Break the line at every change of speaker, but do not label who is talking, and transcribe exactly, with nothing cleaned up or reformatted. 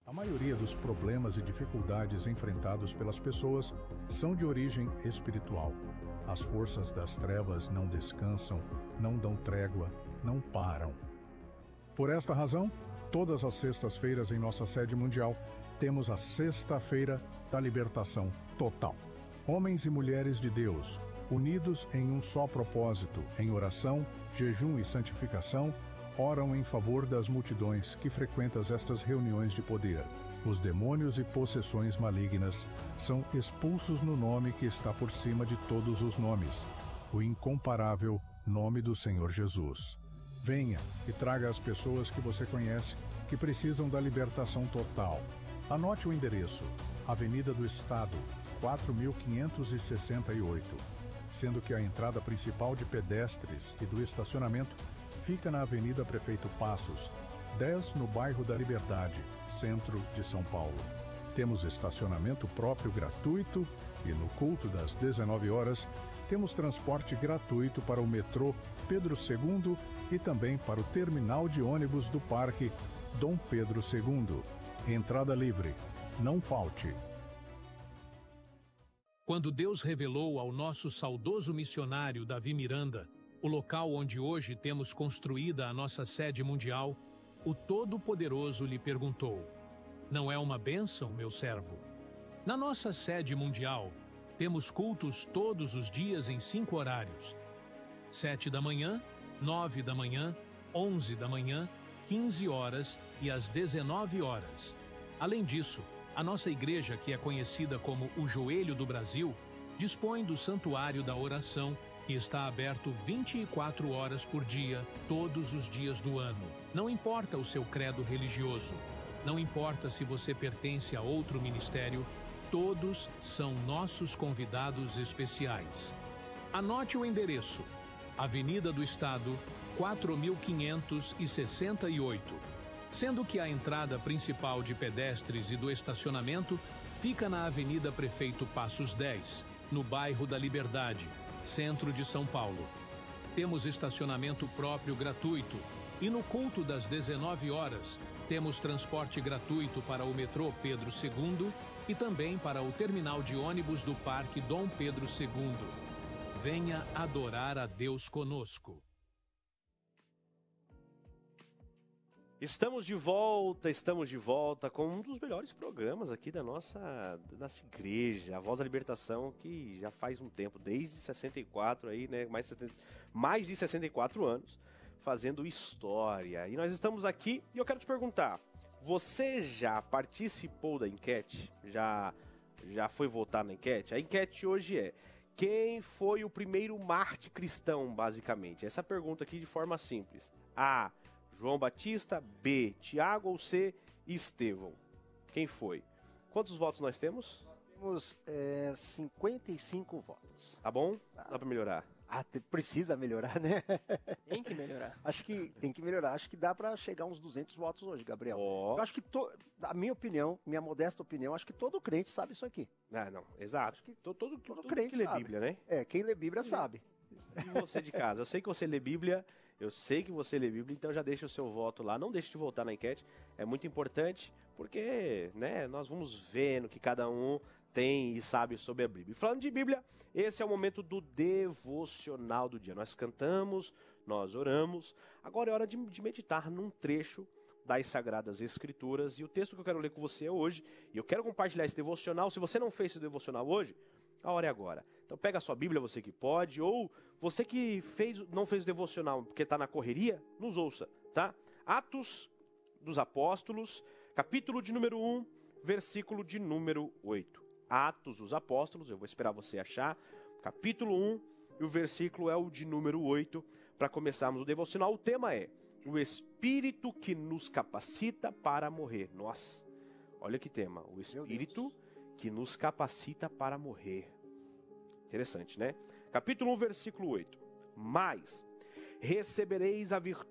A maioria dos problemas e dificuldades enfrentados pelas pessoas são de origem espiritual. As forças das trevas não descansam, não dão trégua, não param. Por esta razão, todas as sextas-feiras em nossa sede mundial, temos a Sexta-feira da Libertação Total. Homens e mulheres de Deus, unidos em um só propósito, em oração, jejum e santificação, oram em favor das multidões que frequentam estas reuniões de poder. Os demônios e possessões malignas são expulsos no nome que está por cima de todos os nomes, o incomparável nome do Senhor Jesus. Venha e traga as pessoas que você conhece que precisam da libertação total. Anote o endereço: Avenida do Estado, quatro mil quinhentos e sessenta e oito, sendo que a entrada principal de pedestres e do estacionamento fica na Avenida Prefeito Passos, dez, no bairro da Liberdade, centro de São Paulo. Temos estacionamento próprio gratuito e no culto das dezenove horas temos transporte gratuito para o metrô Pedro segundo e também para o terminal de ônibus do Parque Dom Pedro segundo. Entrada livre. Não falte.
Quando Deus revelou ao nosso saudoso missionário Davi Miranda o local onde hoje temos construída a nossa sede mundial, o Todo-Poderoso lhe perguntou: não é uma bênção, meu servo? Na nossa sede mundial, temos cultos todos os dias em cinco horários: sete da manhã, nove da manhã, onze da manhã, quinze horas e às dezenove horas. Além disso, a nossa igreja, que é conhecida como o Joelho do Brasil, dispõe do Santuário da Oração, que está aberto vinte e quatro horas por dia, todos os dias do ano. Não importa o seu credo religioso, não importa se você pertence a outro ministério, todos são nossos convidados especiais. Anote o endereço: Avenida do Estado, quatro mil quinhentos e sessenta e oito, sendo que a entrada principal de pedestres e do estacionamento fica na Avenida Prefeito Passos dez, no bairro da Liberdade, centro de São Paulo. Temos estacionamento próprio gratuito e no culto das dezenove horas temos transporte gratuito para o metrô Pedro segundo e também para o terminal de ônibus do Parque Dom Pedro segundo. Venha adorar a Deus conosco.
Estamos de volta, estamos de volta com um dos melhores programas aqui da nossa, da nossa igreja, a Voz da Libertação, que já faz um tempo, desde sessenta e quatro, aí, né, mais, setenta, mais de sessenta e quatro anos, fazendo história. E nós estamos aqui e eu quero te perguntar, você já participou da enquete? Já, já foi votar na enquete? A enquete hoje é: quem foi o primeiro mártir cristão, basicamente? Essa pergunta aqui de forma simples. A. João Batista, B. Tiago ou C. Estevão? Quem foi? Quantos votos nós temos?
Nós temos é, cinquenta e cinco votos.
Tá bom? Dá pra melhorar?
Ah, te, precisa melhorar, né?
Tem que melhorar.
Acho que tem que melhorar. Acho que dá pra chegar uns duzentos votos hoje, Gabriel.
Oh.
Eu acho que, to, a minha opinião, minha modesta opinião, acho que todo crente sabe isso aqui.
Ah, não, exato. Acho que todo, todo,
todo
todo
crente
que lê
sabe.
Bíblia, né?
É, quem lê Bíblia sabe.
E você de casa? Eu sei que você lê Bíblia, eu sei que você lê Bíblia, então já deixa o seu voto lá. Não deixe de votar na enquete, é muito importante, porque, né, nós vamos vendo que cada um tem e sabe sobre a Bíblia. E falando de Bíblia, esse é o momento do devocional do dia. Nós cantamos, nós oramos, agora é hora de, de meditar num trecho das Sagradas Escrituras. E o texto que eu quero ler com você hoje, e eu quero compartilhar esse devocional. Se você não fez esse devocional hoje, a hora é agora. Então pega a sua Bíblia, você que pode, ou você que fez, não fez o devocional porque está na correria, nos ouça, tá? Atos dos Apóstolos, capítulo de número um, versículo de número oito. Atos dos Apóstolos, eu vou esperar você achar, capítulo um, e o versículo é o de número oito, para começarmos o devocional. O tema é o Espírito que nos capacita para morrer. Nossa, olha que tema, o Espírito que nos capacita para morrer. Interessante, né? Capítulo um, versículo oito. Mas recebereis a virtude